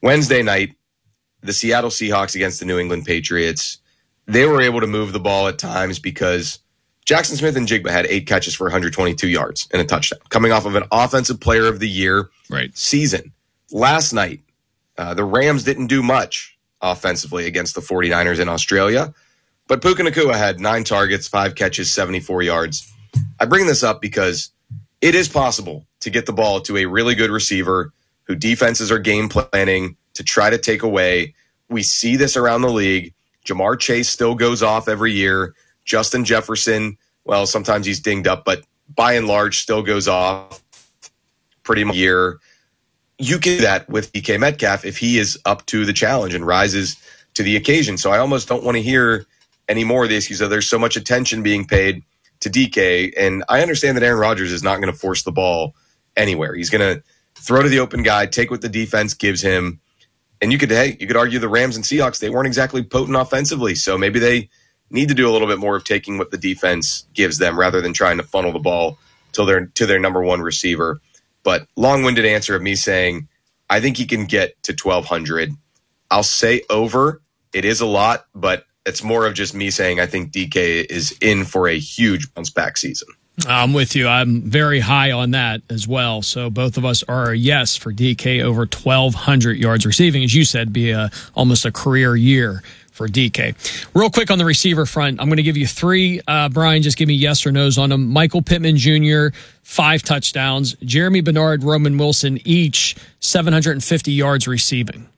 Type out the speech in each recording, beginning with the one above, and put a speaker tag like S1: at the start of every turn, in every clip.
S1: Wednesday night, the Seattle Seahawks against the New England Patriots, they were able to move the ball at times because Jackson Smith-Njigba had 8 catches for 122 yards and a touchdown, coming off of an Offensive Player of the Year season. Last night, the Rams didn't do much offensively against the 49ers in Australia, but Puka Nacua had 9 targets, 5 catches, 74 yards. I bring this up because it is possible to get the ball to a really good receiver who defenses are game planning to try to take away. We see this around the league. Jamar Chase still goes off every year. Justin Jefferson, well, sometimes he's dinged up, but by and large still goes off pretty much a year. You can do that with DK Metcalf if he is up to the challenge and rises to the occasion. So I almost don't want to hear any more of the excuse that there's so much attention being paid to DK. And I understand that Aaron Rodgers is not going to force the ball anywhere. He's going to throw to the open guy, take what the defense gives him. And you could argue the Rams and Seahawks, they weren't exactly potent offensively. So maybe they need to do a little bit more of taking what the defense gives them rather than trying to funnel the ball to their number one receiver. But long-winded answer of me saying, I think he can get to 1,200. I'll say over. It is a lot, but it's more of just me saying I think DK is in for a huge bounce-back season.
S2: I'm with you. I'm very high on that as well. So both of us are a yes for DK over 1,200 yards receiving. As you said, be almost a career year for DK. Real quick on the receiver front, I'm going to give you 3. Brian, just give me yes or no's on them. Michael Pittman Jr., 5 touchdowns. Jeremy Bernard, Roman Wilson, each 750 yards receiving.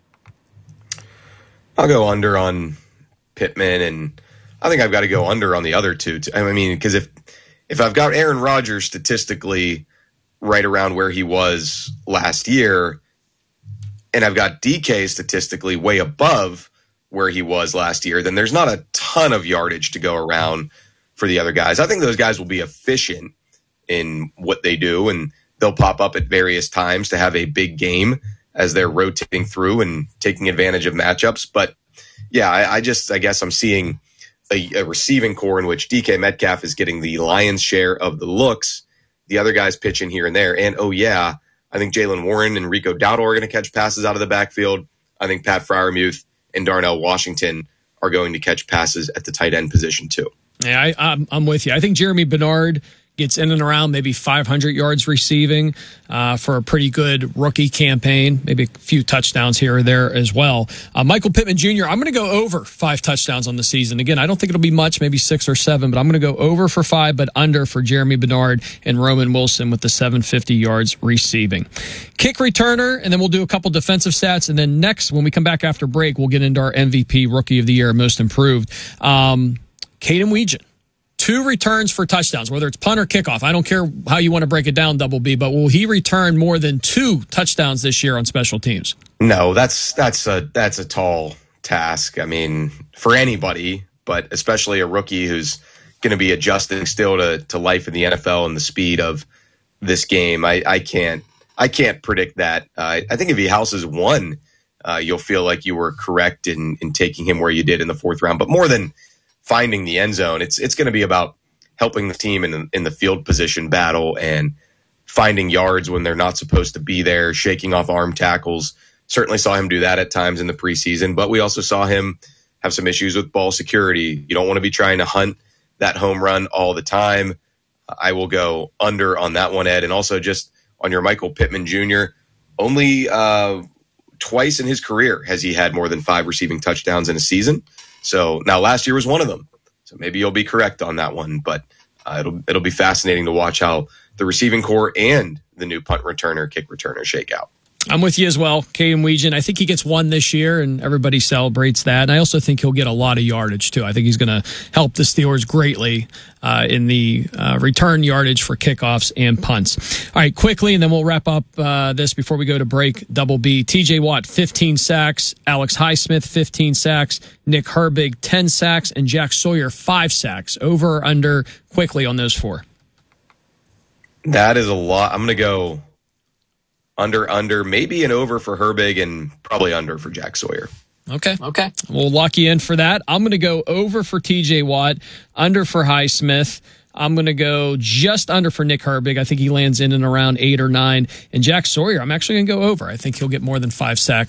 S1: I'll go under on Pittman, and I think I've got to go under on the other 2. I mean, because if I've got Aaron Rodgers statistically right around where he was last year, and I've got DK statistically way above where he was last year, then there's not a ton of yardage to go around for the other guys. I think those guys will be efficient in what they do, and they'll pop up at various times to have a big game as they're rotating through and taking advantage of matchups. But yeah, I guess I'm seeing a receiving core in which DK Metcalf is getting the lion's share of the looks. The other guys pitch in here and there. And, I think Jaylen Warren and Rico Dowdle are going to catch passes out of the backfield. I think Pat Freiermuth and Darnell Washington are going to catch passes at the tight end position too.
S2: Yeah, I'm with you. I think Jeremy Bernard gets in and around maybe 500 yards receiving for a pretty good rookie campaign, maybe a few touchdowns here or there as well. Michael Pittman Jr., I'm going to go over 5 touchdowns on the season. Again, I don't think it'll be much, maybe 6 or 7, but I'm going to go over for 5, but under for Jeremy Bernard and Roman Wilson with the 750 yards receiving. Kick returner, and then we'll do a couple defensive stats, and then next, when we come back after break, we'll get into our MVP, Rookie of the Year, Most Improved. Caden Weegan. 2 returns for touchdowns, whether it's punt or kickoff. I don't care how you want to break it down, Double B, but will he return more than 2 touchdowns this year on special teams?
S1: No, that's a tall task. I mean, for anybody, but especially a rookie who's going to be adjusting still to life in the NFL and the speed of this game. I can't predict that. I think if he houses 1, you'll feel like you were correct in taking him where you did in the 4th round. But more than finding the end zone, it's going to be about helping the team in the field position battle and finding yards when they're not supposed to be there, shaking off arm tackles. Certainly saw him do that at times in the preseason, but we also saw him have some issues with ball security. You don't want to be trying to hunt that home run all the time. I will go under on that one, Ed. And also just on your Michael Pittman Jr., only twice in his career has he had more than 5 receiving touchdowns in a season. So now last year was one of them. So maybe you'll be correct on that one, but it'll be fascinating to watch how the receiving core and the new punt returner, kick returner shake out. I'm with you as well, Caden Weegan. I think he gets 1 this year, and everybody celebrates that. And I also think he'll get a lot of yardage, too. I think he's going to help the Steelers greatly in the return yardage for kickoffs and punts. All right, quickly, and then we'll wrap up this before we go to break. Double B, T.J. Watt, 15 sacks. Alex Highsmith, 15 sacks. Nick Herbig, 10 sacks. And Jack Sawyer, 5 sacks. Over or under quickly on those 4? That is a lot. I'm going to go under, maybe an over for Herbig and probably under for Jack Sawyer. Okay. We'll lock you in for that. I'm going to go over for TJ Watt, under for Highsmith. I'm going to go just under for Nick Herbig. I think he lands in and around 8 or 9. And Jack Sawyer, I'm actually going to go over. I think he'll get more than 5 sacks